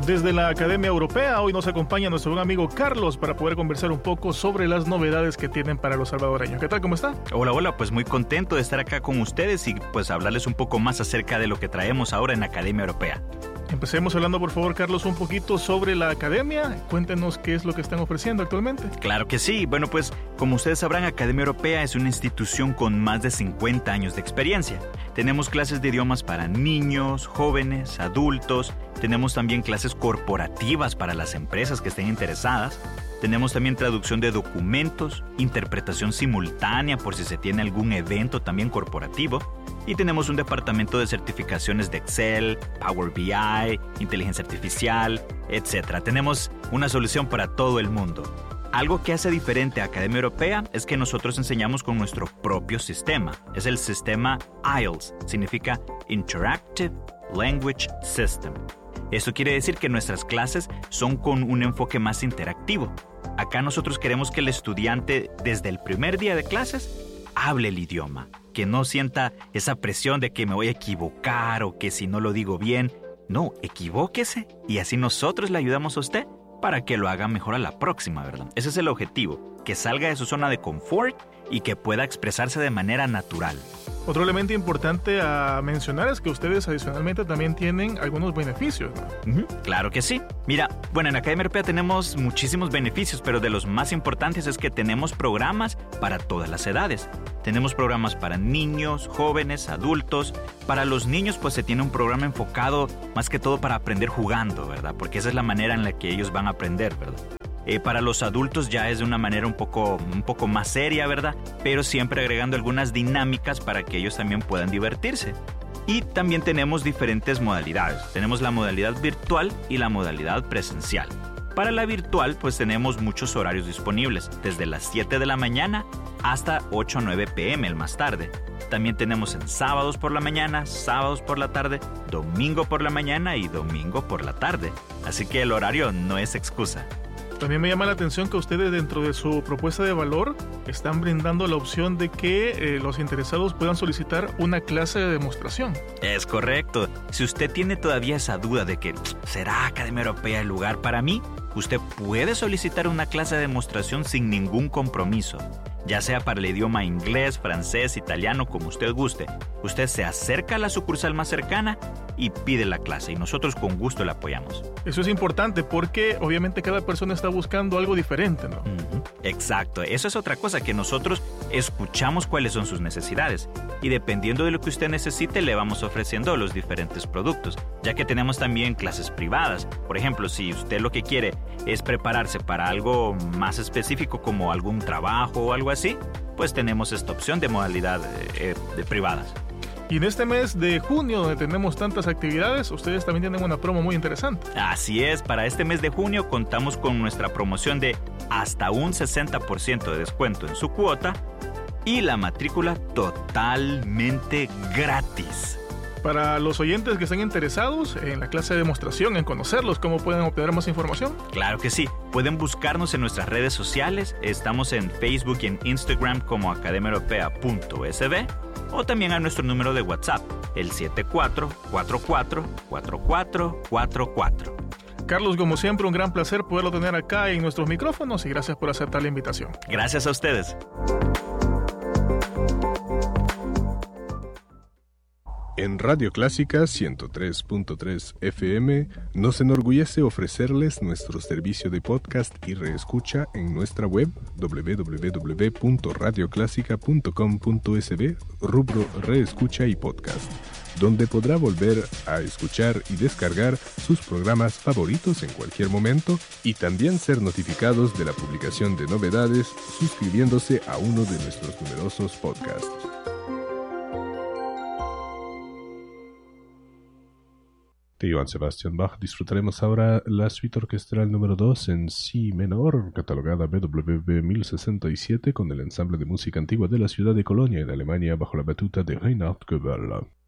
Desde la Academia Europea, hoy nos acompaña nuestro buen amigo Carlos para poder conversar un poco sobre las novedades que tienen para los salvadoreños. ¿Qué tal? ¿Cómo está? Hola, pues muy contento de estar acá con ustedes y pues hablarles un poco más acerca de lo que traemos ahora en la Academia Europea. Empecemos hablando, por favor, Carlos, un poquito sobre la Academia. Cuéntenos qué es lo que están ofreciendo actualmente. Claro que sí. Bueno, pues como ustedes sabrán, Academia Europea es una institución con más de 50 años de experiencia. Tenemos clases de idiomas para niños, jóvenes, adultos. Tenemos también clases corporativas para las empresas que estén interesadas. Tenemos también traducción de documentos, interpretación simultánea por si se tiene algún evento también corporativo. Y tenemos un departamento de certificaciones de Excel, Power BI, inteligencia artificial, etc. Tenemos una solución para todo el mundo. Algo que hace diferente a Academia Europea es que nosotros enseñamos con nuestro propio sistema. Es el sistema IELTS, significa Interactive Language System. Esto quiere decir que nuestras clases son con un enfoque más interactivo. Acá nosotros queremos que el estudiante, desde el primer día de clases, hable el idioma. Que no sienta esa presión de que me voy a equivocar o que si no lo digo bien. No, equivóquese y así nosotros le ayudamos a usted para que lo haga mejor a la próxima, ¿verdad? Ese es el objetivo, que salga de su zona de confort y que pueda expresarse de manera natural. Otro elemento importante a mencionar es que ustedes adicionalmente también tienen algunos beneficios, ¿no? Claro que sí. Mira, bueno, en Academia Europea tenemos muchísimos beneficios, pero de los más importantes es que tenemos programas para todas las edades. Tenemos programas para niños, jóvenes, adultos. Para los niños, pues se tiene un programa enfocado más que todo para aprender jugando, ¿verdad? Porque esa es la manera en la que ellos van a aprender, ¿verdad? Para los adultos ya es de una manera un poco más seria, ¿verdad? Pero siempre agregando algunas dinámicas para que ellos también puedan divertirse. Y también tenemos diferentes modalidades. Tenemos la modalidad virtual y la modalidad presencial. Para la virtual, pues tenemos muchos horarios disponibles, desde las 7 de la mañana hasta 8 o 9 p.m. el más tarde. También tenemos en sábados por la mañana, sábados por la tarde, domingo por la mañana y domingo por la tarde. Así que el horario no es excusa. También me llama la atención que ustedes dentro de su propuesta de valor están brindando la opción de que los interesados puedan solicitar una clase de demostración. Es correcto. Si usted tiene todavía esa duda de que ¿será Academia Europea el lugar para mí? Usted puede solicitar una clase de demostración sin ningún compromiso, ya sea para el idioma inglés, francés, italiano, como usted guste. Usted se acerca a la sucursal más cercana y pide la clase y nosotros con gusto la apoyamos. Eso es importante porque obviamente cada persona está buscando algo diferente, ¿no? Exacto, eso es otra cosa, que nosotros escuchamos cuáles son sus necesidades y dependiendo de lo que usted necesite le vamos ofreciendo los diferentes productos, ya que tenemos también clases privadas. Por ejemplo, si usted lo que quiere es prepararse para algo más específico como algún trabajo o algo así, pues tenemos esta opción de modalidad de privadas. Y en este mes de junio, donde tenemos tantas actividades, ustedes también tienen una promo muy interesante. Así es, para este mes de junio contamos con nuestra promoción de hasta un 60% de descuento en su cuota y la matrícula totalmente gratis. Para los oyentes que estén interesados en la clase de demostración, en conocerlos, ¿cómo pueden obtener más información? Claro que sí. Pueden buscarnos en nuestras redes sociales. Estamos en Facebook y en Instagram como academiaeuropea.sb o también a nuestro número de WhatsApp, el 74444444. Carlos, como siempre, un gran placer poderlo tener acá en nuestros micrófonos y gracias por aceptar la invitación. Gracias a ustedes. En Radio Clásica 103.3 FM nos enorgullece ofrecerles nuestro servicio de podcast y reescucha en nuestra web www.radioclásica.com.sb, rubro Reescucha y Podcast, donde podrá volver a escuchar y descargar sus programas favoritos en cualquier momento y también ser notificados de la publicación de novedades suscribiéndose a uno de nuestros numerosos podcasts. De Johann Sebastian Bach disfrutaremos ahora la suite orquestral número 2 en Si menor, catalogada BWV 1067 con el ensamble de música antigua de la ciudad de Colonia en Alemania bajo la batuta de Reinhard Goebel.